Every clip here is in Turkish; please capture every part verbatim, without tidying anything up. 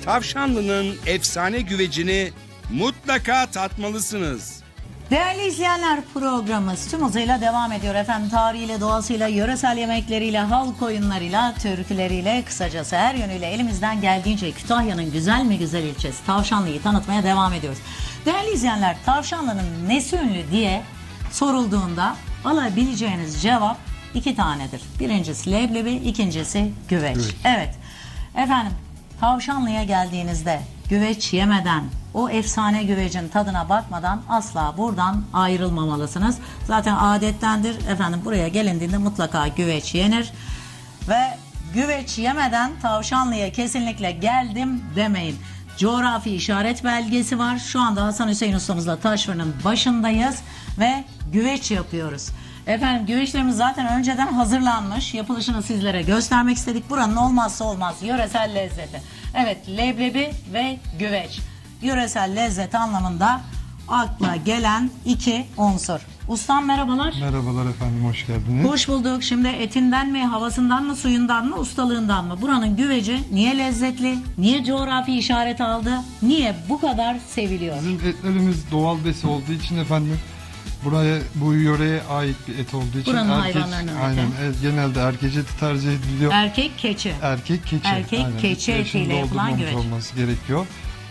Tavşanlı'nın efsane güvecini mutlaka tatmalısınız. Değerli izleyenler, programımız tüm hızıyla devam ediyor efendim. Tarihiyle, doğasıyla, yöresel yemekleriyle, halk oyunlarıyla, türküleriyle, kısacası her yönüyle elimizden geldiğince Kütahya'nın güzel mi güzel ilçesi Tavşanlı'yı tanıtmaya devam ediyoruz. Değerli izleyenler, Tavşanlı'nın nesi ünlü diye sorulduğunda alabileceğiniz cevap iki tanedir. Birincisi leblebi, ikincisi güveç. Güveç. Evet efendim, Tavşanlı'ya geldiğinizde güveç yemeden, o efsane güvecin tadına bakmadan asla buradan ayrılmamalısınız. Zaten adettendir efendim, buraya gelindiğinde mutlaka güveç yenir. Ve güveç yemeden Tavşanlı'ya kesinlikle geldim demeyin. Coğrafi işaret belgesi var. Şu anda Hasan Hüseyin ustamızla taş fırının başındayız ve güveç yapıyoruz. Efendim, güveçlerimiz zaten önceden hazırlanmış. Yapılışını sizlere göstermek istedik. Buranın olmazsa olmaz yöresel lezzeti. Evet, leblebi ve güveç. Yöresel lezzet anlamında akla gelen iki unsur. Ustam merhabalar. Merhabalar efendim, hoş geldiniz. Hoş bulduk. Şimdi etinden mi, havasından mı, suyundan mı, ustalığından mı? Buranın güveci niye lezzetli? Niye coğrafi işaret aldı? Niye bu kadar seviliyor? Bizim etlerimiz doğal besi olduğu için efendim, buraya, bu yöreye ait bir et olduğu için Buranın erkek, hayvanlarının eti. aynen, e, genelde erkek eti tercih ediliyor. Erkek keçi. Erkek keçi. Erkek aynen. keçi İki etiyle yaşında yapılan doldurmamış güveç. olması gerekiyor.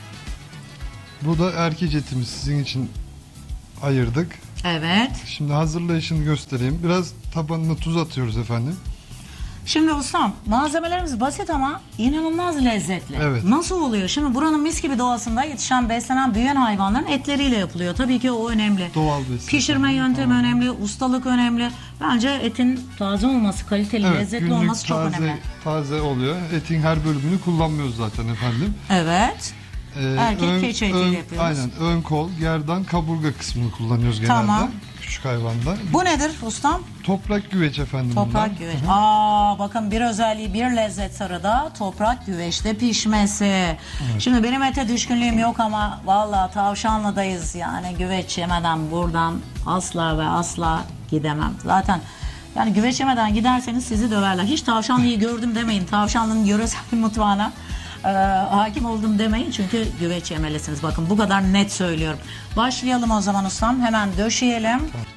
Bu da erkek etimiz, sizin için ayırdık. Evet. Şimdi hazırlayışını göstereyim. Biraz tabanına tuz atıyoruz efendim. Şimdi ustam, malzemelerimiz basit ama inanılmaz lezzetli. Evet. Nasıl oluyor? Şimdi buranın mis gibi doğasında yetişen, beslenen, büyüyen hayvanların etleriyle yapılıyor. Tabii ki o önemli. Doğal besi. Pişirme efendim, yöntemi tamam. önemli, ustalık önemli. Bence etin taze olması, kaliteli, Evet, lezzetli günlük olması çok taze, önemli. taze oluyor. Etin her bölümünü kullanmıyoruz zaten efendim. Evet. Ee, Erkek keçi etiyle yapıyoruz. Aynen, ön kol, gerdan, kaburga kısmını kullanıyoruz genelde. Tamam. Küçük hayvanda. Bu nedir ustam? Toprak güveç efendim. bunlar. Toprak güveç. Aa, bakın, bir özelliği, bir lezzet sarıda toprak güveçte pişmesi. Evet. Şimdi benim ete düşkünlüğüm yok ama vallahi Tavşanlı'dayız, yani güveç yemeden buradan asla ve asla gidemem. Zaten yani güveç yemeden giderseniz sizi döverler. Hiç Tavşanlı'yı gördüm demeyin. Tavşanlı'nın yöresel mutfağına e, hakim oldum demeyin. Çünkü güveç yemelisiniz. Bakın, bu kadar net söylüyorum. Başlayalım o zaman ustam. Hemen döşeyelim. Tamam.